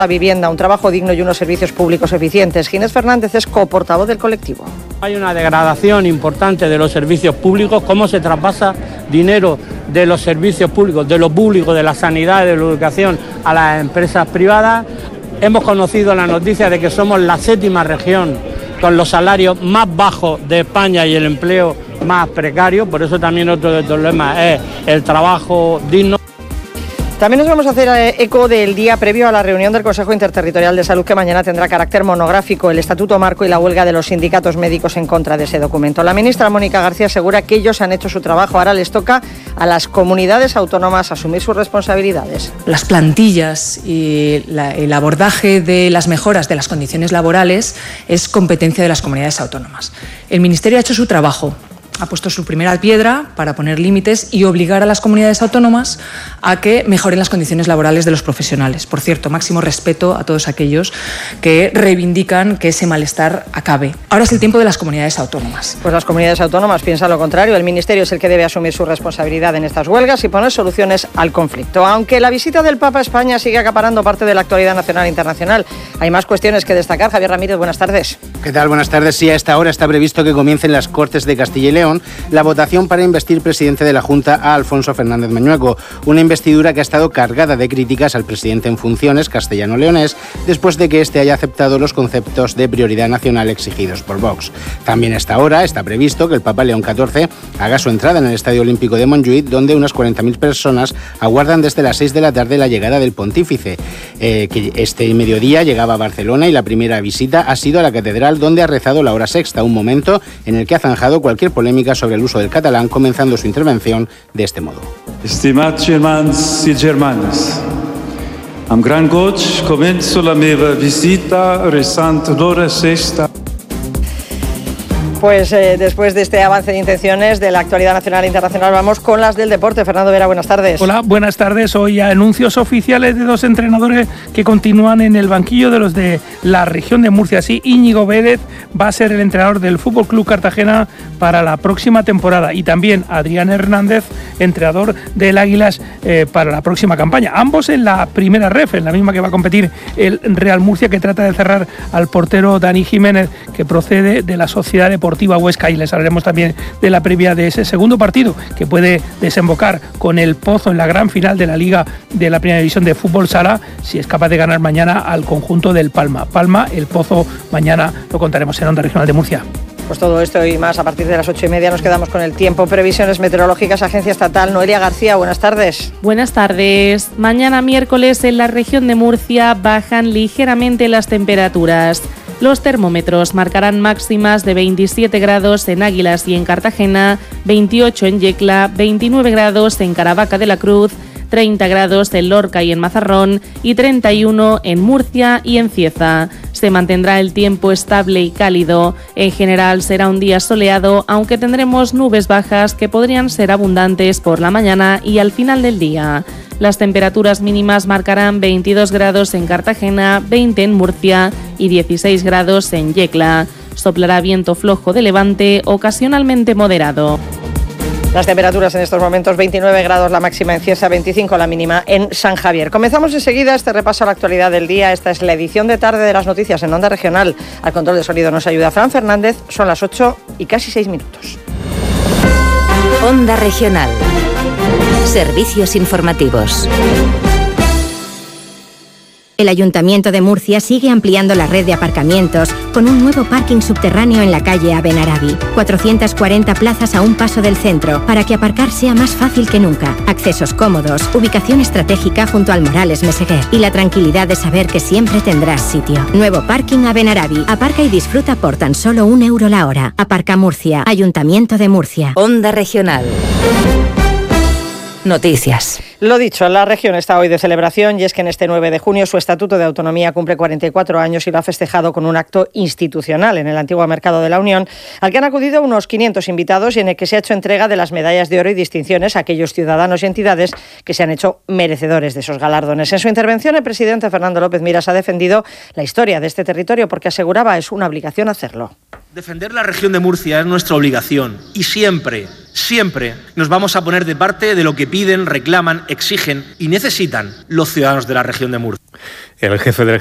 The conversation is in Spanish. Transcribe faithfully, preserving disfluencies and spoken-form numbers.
La vivienda, un trabajo digno y unos servicios públicos eficientes. Ginés Fernández es coportavoz del colectivo. Hay una degradación importante de los servicios públicos, cómo se traspasa dinero de los servicios públicos, de lo público, de la sanidad, de la educación a las empresas privadas. Hemos conocido la noticia de que somos la séptima región con los salarios más bajos de España y el empleo más precario, por eso también otro de los problemas es el trabajo digno. También nos vamos a hacer eco del día previo a la reunión del Consejo Interterritorial de Salud, que mañana tendrá carácter monográfico, el Estatuto Marco y la huelga de los sindicatos médicos en contra de ese documento. La ministra Mónica García asegura que ellos han hecho su trabajo, ahora les toca a las comunidades autónomas asumir sus responsabilidades. Las plantillas y la, el abordaje de las mejoras de las condiciones laborales es competencia de las comunidades autónomas. El Ministerio ha hecho su trabajo. Ha puesto su primera piedra para poner límites y obligar a las comunidades autónomas a que mejoren las condiciones laborales de los profesionales. Por cierto, máximo respeto a todos aquellos que reivindican que ese malestar acabe. Ahora es el tiempo de las comunidades autónomas. Pues las comunidades autónomas piensan lo contrario. El Ministerio es el que debe asumir su responsabilidad en estas huelgas y poner soluciones al conflicto. Aunque la visita del Papa a España sigue acaparando parte de la actualidad nacional e internacional, hay más cuestiones que destacar. Javier Ramírez, buenas tardes. ¿Qué tal? Buenas tardes. Sí, a esta hora está previsto que comiencen las Cortes de Castilla y León la votación para investir presidente de la Junta a Alfonso Fernández Mañueco, una investidura que ha estado cargada de críticas al presidente en funciones castellano-leonés después de que éste haya aceptado los conceptos de prioridad nacional exigidos por Vox. También a esta hora está previsto que el Papa León catorce haga su entrada en el Estadio Olímpico de Montjuïc, donde unas cuarenta mil personas aguardan desde las seis de la tarde la llegada del pontífice, eh, que este mediodía llegaba a Barcelona y la primera visita ha sido a la catedral, donde ha rezado la hora sexta, un momento en el que ha zanjado cualquier polémica sobre el uso del catalán, comenzando su intervención de este modo. Estimats germans i germanes, amb gran goig començo la meva visita rezant l'hora sexta. Pues eh, después de este avance de intenciones de la actualidad nacional e internacional, vamos con las del deporte. Fernando Vera, buenas tardes. Hola, buenas tardes. Hoy anuncios oficiales de dos entrenadores que continúan en el banquillo de los de la región de Murcia. Sí, Íñigo Vélez va a ser el entrenador del F C Cartagena para la próxima temporada, y también Adrián Hernández, entrenador del Águilas eh, para la próxima campaña. Ambos en la primera ref, en la misma que va a competir el Real Murcia, que trata de cerrar al portero Dani Jiménez, que procede de la Sociedad Deportiva Huesca, y les hablaremos también de la previa de ese segundo partido que puede desembocar con el Pozo en la gran final de la Liga de la Primera División de Fútbol Sala, si es capaz de ganar mañana al conjunto del Palma. Palma, el Pozo, mañana lo contaremos en Onda Regional de Murcia. Pues todo esto y más a partir de las ocho y media. Nos quedamos con el tiempo. Previsiones meteorológicas, Agencia Estatal. Noelia García, buenas tardes. Buenas tardes. Mañana miércoles en la región de Murcia bajan ligeramente las temperaturas. Los termómetros marcarán máximas de veintisiete grados en Águilas y en Cartagena, veintiocho en Yecla, veintinueve grados en Caravaca de la Cruz, treinta grados en Lorca y en Mazarrón y treinta y uno en Murcia y en Cieza. Se mantendrá el tiempo estable y cálido. En general será un día soleado, aunque tendremos nubes bajas que podrían ser abundantes por la mañana y al final del día. Las temperaturas mínimas marcarán veintidós grados en Cartagena, veinte en Murcia y dieciséis grados en Yecla. Soplará viento flojo de levante, ocasionalmente moderado. Las temperaturas en estos momentos: veintinueve grados la máxima en Cieza, veinticinco la mínima en San Javier. Comenzamos enseguida este repaso a la actualidad del día. Esta es la edición de tarde de las noticias en Onda Regional. Al control de sonido nos ayuda Fran Fernández. Son las ocho y casi seis minutos. Onda Regional. Servicios informativos. El Ayuntamiento de Murcia sigue ampliando la red de aparcamientos con un nuevo parking subterráneo en la calle Abenarabi. cuatrocientas cuarenta plazas a un paso del centro para que aparcar sea más fácil que nunca. Accesos cómodos, ubicación estratégica junto al Morales Meseguer y la tranquilidad de saber que siempre tendrás sitio. Nuevo parking Abenarabi. Aparca y disfruta por tan solo un euro la hora. Aparca Murcia. Ayuntamiento de Murcia. Onda Regional. Noticias. Lo dicho, la región está hoy de celebración, y es que en este nueve de junio su Estatuto de Autonomía cumple cuarenta y cuatro años y lo ha festejado con un acto institucional en el antiguo Mercado de la Unión, al que han acudido unos quinientos invitados y en el que se ha hecho entrega de las medallas de oro y distinciones a aquellos ciudadanos y entidades que se han hecho merecedores de esos galardones. En su intervención, el presidente Fernando López Miras ha defendido la historia de este territorio porque aseguraba es una obligación hacerlo. Defender la región de Murcia es nuestra obligación y siempre, siempre nos vamos a poner de parte de lo que piden, reclaman, exigen y necesitan los ciudadanos de la región de Murcia. El jefe del